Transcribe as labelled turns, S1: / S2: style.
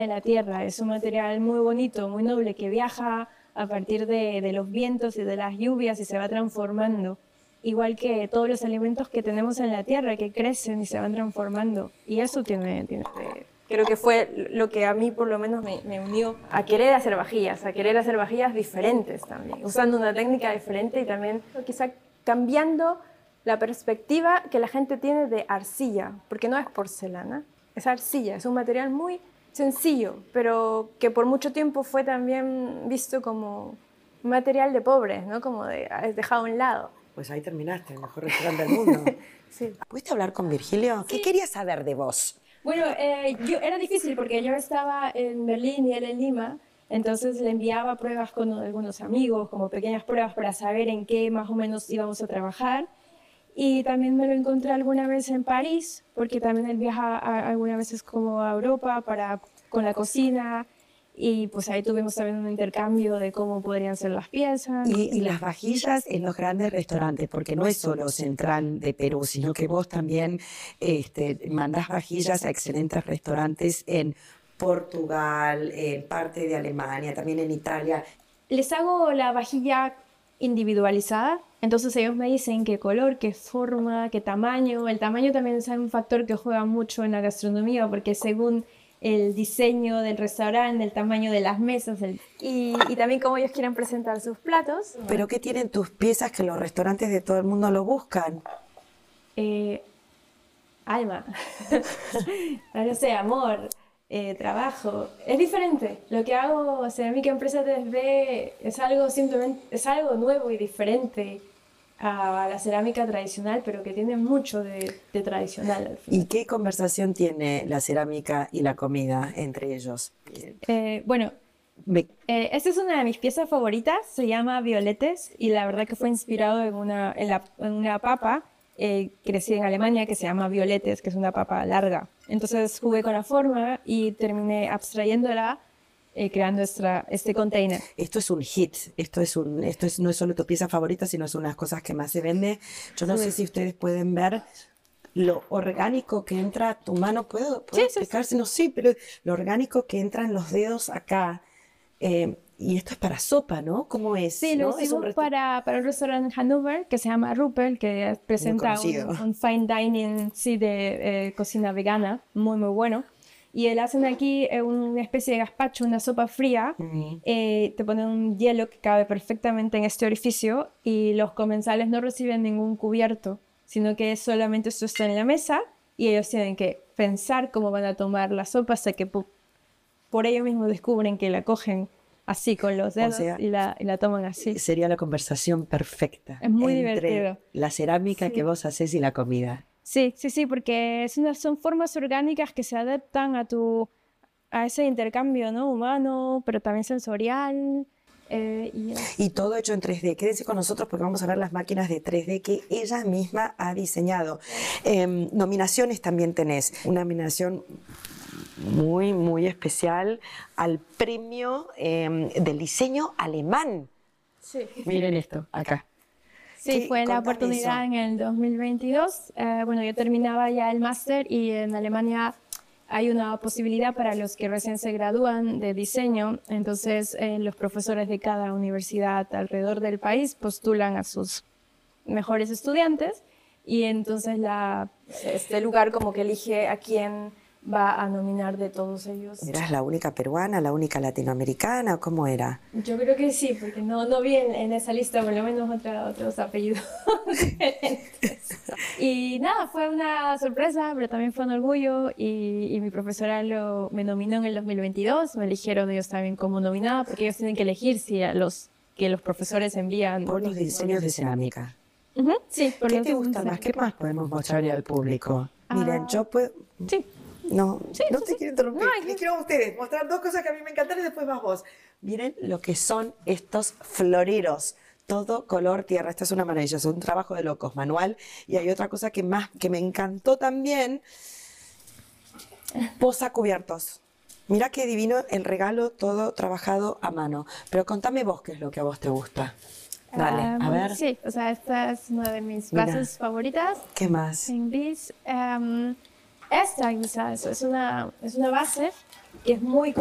S1: de la tierra. Es un material muy bonito, muy noble, que viaja a partir de los vientos y de las lluvias y se va transformando. Igual que todos los alimentos que tenemos en la tierra, que crecen y se van transformando. Y eso creo que fue lo que a mí por lo menos me unió a querer hacer vajillas diferentes también, usando una técnica diferente y también quizá cambiando la perspectiva que la gente tiene de arcilla, porque no es porcelana, es arcilla, es un material muy sencillo, pero que por mucho tiempo fue también visto como un material de pobres, ¿no? Como dejado a un lado.
S2: Pues ahí terminaste, el mejor restaurante del mundo.
S1: Sí.
S2: ¿Pudiste hablar con Virgilio?
S1: Sí.
S2: ¿Qué querías saber de vos?
S1: Bueno, era difícil porque yo estaba en Berlín y él en Lima, entonces le enviaba pruebas con algunos amigos, como pequeñas pruebas para saber en qué más o menos íbamos a trabajar. Y también me lo encontré alguna vez en París, porque también él viaja algunas veces como a Europa con la cocina. Y pues ahí tuvimos también un intercambio de cómo podrían ser las piezas.
S2: Y las vajillas en los grandes restaurantes, porque no es solo Central de Perú, sino que vos también mandás vajillas a excelentes restaurantes en Portugal, en parte de Alemania, también en Italia.
S1: Les hago la vajilla individualizada, entonces ellos me dicen qué color, qué forma, qué tamaño. El tamaño también es un factor que juega mucho en la gastronomía, porque según el diseño del restaurante, el tamaño de las mesas y también cómo ellos quieren presentar sus platos.
S2: ¿Pero qué tienen tus piezas que los restaurantes de todo el mundo lo buscan?
S1: Alma, no sé, amor, trabajo. Es diferente. Lo que hago Cerámica Empresa 3D es algo nuevo y diferente a la cerámica tradicional, pero que tiene mucho de tradicional al final.
S2: ¿Y qué conversación tiene la cerámica y la comida entre ellos?
S1: Bueno, esta es una de mis piezas favoritas, se llama Violetes, y la verdad que fue inspirado en una papa crecida en Alemania que se llama Violetes, que es una papa larga. Entonces jugué con la forma y terminé abstrayéndola, creando este container.
S2: Esto es un hit, no es solo tu pieza favorita, sino es una de las cosas que más se vende. Yo no sé si ustedes pueden ver lo orgánico que entra a tu mano. ¿Puedo explicarse?
S1: Sí.
S2: No, sí, pero lo orgánico que entra en los dedos acá. Y esto es para sopa, ¿no? ¿Cómo es?
S1: Sí, lo hicimos para un restaurante en Hannover que se llama Ruppel, que presenta un fine dining de cocina vegana, muy, muy bueno. Y él hacen aquí una especie de gazpacho, una sopa fría. Te ponen un hielo que cabe perfectamente en este orificio y los comensales no reciben ningún cubierto, sino que solamente esto está en la mesa y ellos tienen que pensar cómo van a tomar la sopa hasta que por ellos mismos descubren que la cogen así con los dedos, o sea, y la toman así.
S2: Sería la conversación perfecta.
S1: Es muy
S2: entre
S1: divertido.
S2: La cerámica que vos haces y la comida.
S1: Sí, porque son formas orgánicas que se adaptan a ese intercambio, ¿no? Humano, pero también sensorial.
S2: Y todo hecho en 3D. Quédense con nosotros porque vamos a ver las máquinas de 3D que ella misma ha diseñado. Nominaciones también tenés. Una nominación muy, muy especial al premio del diseño alemán.
S1: Sí.
S2: Miren esto, acá.
S1: Sí, fue la oportunidad en el 2022. Bueno, yo terminaba ya el máster y en Alemania hay una posibilidad para los que recién se gradúan de diseño. Entonces, los profesores de cada universidad alrededor del país postulan a sus mejores estudiantes y entonces este lugar como que elige a quién va a nominar de todos ellos.
S2: ¿Eras la única peruana, la única latinoamericana? ¿Cómo era?
S1: Yo creo que sí, porque no vi en esa lista por lo menos otros apellidos diferentes. Y nada, fue una sorpresa, pero también fue un orgullo y mi profesora me nominó en el 2022, me eligieron ellos también como nominada, porque ellos tienen que elegir si los profesores envían...
S2: Por los diseños de cerámica.
S1: Sí, por
S2: ¿Qué te gusta más? ¿Qué más podemos mostrarle al público? Miren, yo puedo...
S1: Sí.
S2: No te quiero interrumpir. Les quiero a ustedes mostrar dos cosas que a mí me encantan y después vas vos. Miren lo que son estos floreros. Todo color tierra. Esta es una maravilla. Es un trabajo de locos, manual. Y hay otra cosa que me encantó también. Posacubiertos. Mira qué divino el regalo, todo trabajado a mano. Pero contame vos qué es lo que a vos te gusta. Dale, a ver.
S1: Sí, o sea, esta es una de mis bases favoritas.
S2: ¿Qué más?
S1: Esta quizás es una base que es muy